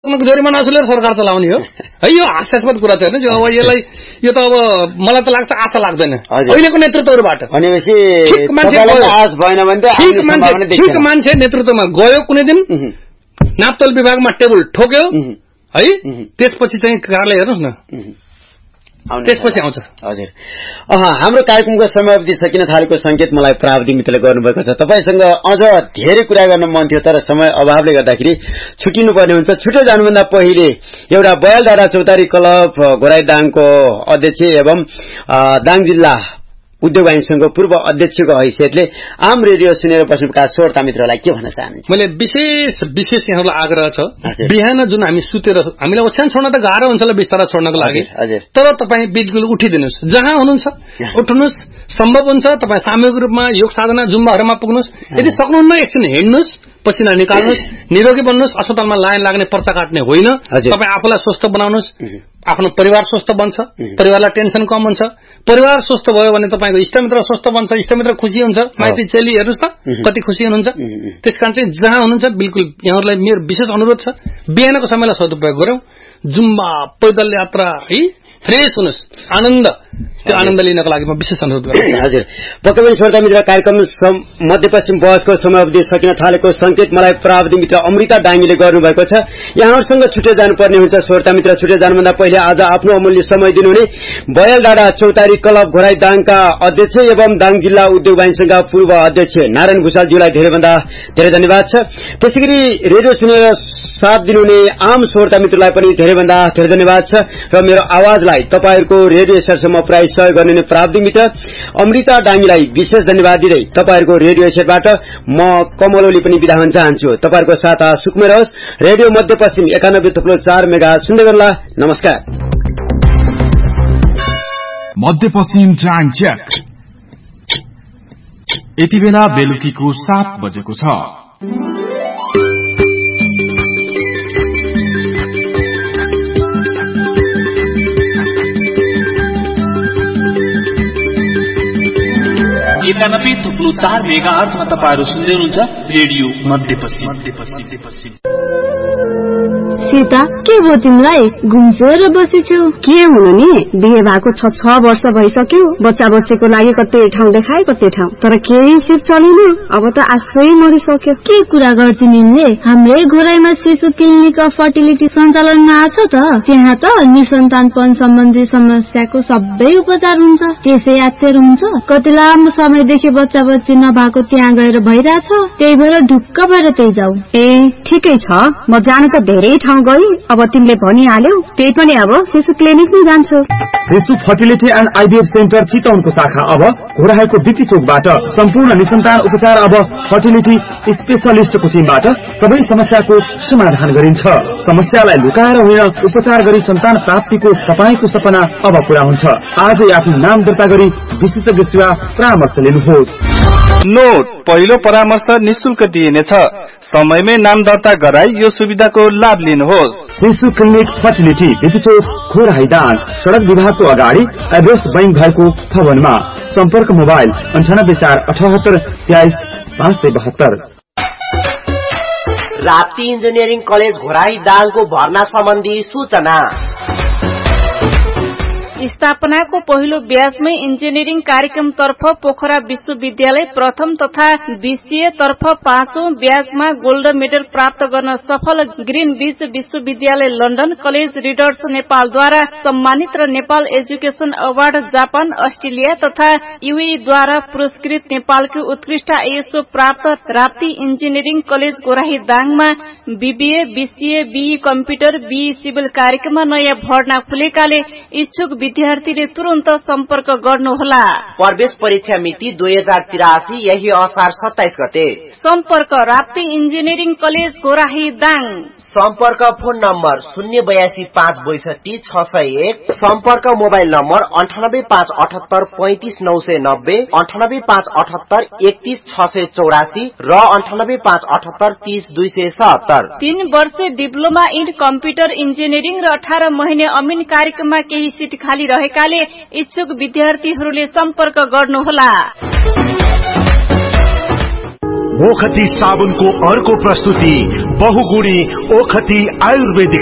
जोरीमाना असुलेर सरकार चलाउने हो है यो हास्यास्पद कुरा छ हैन जो अब यसलाई यो त अब मलाई त लाग्छ आशा लाग्दैन अहिलेको नेतृत्वहरुबाट भनेपछि तपाईलाई आश भएन भने त आउने सम्भावना देखिन्छ ठीक मान्छे नेतृत्वमा गयो कुनै दिन नापतोल विभागमा टेबल ठोक्यो है त्यसपछि चाहिँ कार्यालय हेर्नुस् न त्यसपछि आउँछ हजुर हाम्रो कार्यक्रमको समयावधि सकिन थालेको संकेत मलाई प्राविधिक मित्रले गर्नुभएको छ तपाईसँग अझ धेरै कुरा गर्न मन थियो तर समय अभावले गर्दाखेरि छुटिनु पर्ने हुन्छ छुट्यो जानुभन्दा पहिले एउटा बयलडाँडा चौतारी क्लब घोराईदाङको अध्यक्ष एवं दाङ जिल्ला उद्योग वाणिज्य संघको पूर्व अध्यक्षको हैसियतले आम रेडियो सुनेर बस्नुभएका श्रोता मित्रहरूलाई के भन्न चाहनुहुन्छ मैले विशेष यहाँलाई आग्रह छ बिहान जुन हामी सुतेर हामीलाई ओछ्यान छोड्न त गाह्रो हुन्छ ल बिस्तारा छोड्नको लागि तर तपाईँ बिल्कुल उठिदिनुस् जहाँ हुनुहुन्छ उठ्नुस् सम्भव हुन्छ तपाईँ सामूहिक रूपमा योग साधना जुम्बाहरुमा पुग्नुस् यदि सक्नुहुन्न एकछिन हिँड्नुस् पसिना निकाल्नुस् निरोगी बन्नुस् अस्पतालमा लाइन लाग्ने पर्चा काट्ने होइन तपाईँ आफूलाई स्वस्थ बनाउनुस् आफ्नो परिवार स्वस्थ बन्छ परिवारलाई टेन्सन कम हुन्छ परिवार स्वस्थ भयो भने तपाईको इष्टमित्र स्वस्थ बन्छ इष्टमित्र खुशी हुन्छ माइती चेली हेर्नुस् त कति खुशी हुनुहुन्छ त्यसकारण चाहिँ जहाँ हुनुहुन्छ बिल्कुल यहाँहरुलाई मेरो विशेष अनुरोध छ बिहानको समयलाई सदुपयोग गरौँ जुम्बा पैदल यात्रा है फ्रेश हुनुस् आनन्द त्यो आनन्द लिनको लागि म विशेष अनुरोध गर्छु हजुर पक्कै पनि श्रोता मित्र कार्यक्रम मध्यपश्चिम बहसको समयावधि सकिन थालेको संकेत मलाई प्राविधिक मित्र अमृता डाङ्गीले गर्नुभएको छ यहाँहरुसँग छुट्यो जानुपर्ने हुन्छ श्रोता मित्र छुट्यो जानुभन्दा पहिले आज आफ्नो अमूल्य समय दिनुहुने बयलडाँडा चौतारी क्लब घोराईदाङका अध्यक्ष एवं दाङ जिल्ला उद्योग वाणिज्य संघका पूर्व अध्यक्ष नारायण भुषालज्यूलाई धेरैभन्दा धेरै धन्यवाद छ त्यसैगरी रेडियो सुनेर साथ दिनुहुने आम श्रोता मित्रलाई पनि धेरैभन्दा धेरै धन्यवाद छ र मेरो आवाजलाई तपाईहरुको रेडियो स्टेशनमा पुर्याइ सहयोग गर्ने प्राविधिक मित्र अमृता डाङ्गीलाई विशेष धन्यवाद दिँदै तपाईहरुको रेडियो सेटबाट म कमल ओली पनि बिदा हुन चाहन्छु तपाईहरुको साथ सुखमय रहोस् रेडियो मध्यपश्चिम 91.4 मेगाहर्ज सुन्दै गर्नुहोला नमस्कार मध्यपश्चिम टाइम चेक यति बेला बेलुकीको 7 बजेको छ एकानब्बे थुप्रो 4 मेगाहर्जमा तपाईहरु सुन्दै हुनुहुन्छ रेडियो मध्यपश्चिम सीता के भयो तिमीलाई घुम्सेर बसेछौ के हुनु नि बिहे भएको 6 वर्ष भइसक्यो बच्चा बच्चेको लागि कतै ठाउँ देखाए कतै ठाउँ तर केही सिप चलेन अब त आशै मरिसक्यो के कुरा गर्छ निले हाम्रै घोराईमा शिशु क्लिनिक अफ फर्टिलिटी सञ्चालनमा आछ त त्यहाँ त निसन्तानपन सम्बन्धी समस्याको सबै उपचार हुन्छ त्यसै यात्तर हुन्छ कति लामो समयदेखि बच्चा बच्ची नभएको त्यहाँ गएर भइराछ त्यही भएर ढुक्क भएर त्यही जाऊ ए ठिकै छ म जान त धेरै ठाउँ गई अब तिमीले भनिहाल्यौ त्यही पनि अब शिशु क्लिनिकमै जान्छु शिशु फर्टिलिटी एन्ड आईभीएफ सेन्टर चितवनको शाखा अब घोराईको बिक्री चोकबाट सम्पूर्ण निसन्तान उपचार अब फर्टिलिटी स्पेशलिस्टको टिमबाट सबै समस्याको समाधान गरिन्छ समस्यालाई लुकाएर होइन उपचार गरी सन्तान प्राप्तिको तपाईको सपना अब पूरा हुन्छ आजै आफ्नो नाम दर्ता गरी विशेषज्ञ सेवा परामर्श लिनुहोस् नोट पहिलो परामर्श निशुल्क दिइनेछ समयमै नाम दर्ता गराई यो सुविधाको लाभ लिनुहोस् शिशु क्लिनिक फर्टिलिटी बिजुचोक घोराईदाङ सड़क विभागको अगाडि एड्रेस बैंक भएको भवनमा सम्पर्क मोबाइल 9848732572 राप्ती इन्जिनियरिङ कलेज घोराईदाङको भर्ना सम्बन्धी सूचना स्थापनाको पहिलो ब्याजमै इन्जिनियरिङ कार्यक्रम तर्फ पोखरा विश्वविद्यालय प्रथम तथा बीसीए तर्फ 5औं ब्याजमा गोल्ड मेडल प्राप्त गर्न सफल ग्रीन बीच विश्वविद्यालय लन्डन कलेज रिडर्स नेपालद्वारा सम्मानित र Nepal education award Japan Australia तथा यूएईद्वारा पुरस्कृत नेपालको उत्कृष्ट आईएसओ प्राप्त Rapti engineering college घोराईदाङमा BBA BCA be computer be civil कार्यक्रममा नयाँ भर्ना खुलेकाले इच्छुक विद्यार्थीले तुरन्त सम्पर्क गर्नुहोला प्रवेश परीक्षा मिति 2083 यही असार 27 गते सम्पर्क राप्ती इन्जिनियरिङ कलेज घोराईदाङ सम्पर्क फोन नम्बर 0855626601 सम्पर्क मोबाइल नम्बर 9858835990 9858831684 र 9858830277 3 वर्ष डिप्लोमा इन कम्प्युटर इन्जिनियरिङ र 18 महिने अमिन कार्यक्रममा केही सिट खाली रहेकाले इच्छुक विद्यार्थीहरूले सम्पर्क गर्नुहोला ओखती साबुनको अर्को प्रस्तुति बहुगुणी ओखती आयुर्वेदिक